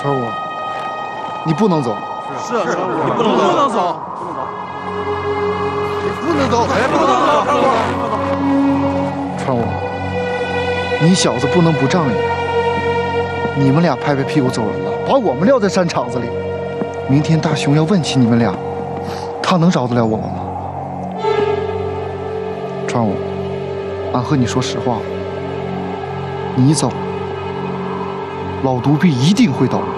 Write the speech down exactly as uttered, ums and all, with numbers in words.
川武，你不能走。 是是，你不能走，不能走， 不能走， 哎，不能走，川武， 川武，你小子不能不仗义。你们俩拍拍屁股走人了，把我们撂在山场子里。明天大雄要问起你们俩，他能饶得了我们吗？川武，俺和你说实话，你走，老独臂一定会倒霉。